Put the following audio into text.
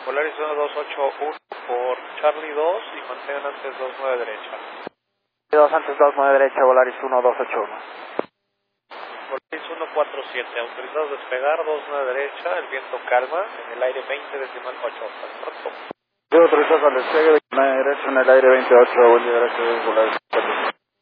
Volaris 1281 por Charlie 2 y mantengan antes 29 derecha. 2 antes 29 derecha, Volaris 1281. Volaris 147, autorizados a despegar 29 derecha, el viento calma, en el aire 20 decimal 8. Hasta pronto. Yo autorizados al despegue de derecha en el aire 28, buen día, gracias, Volaris.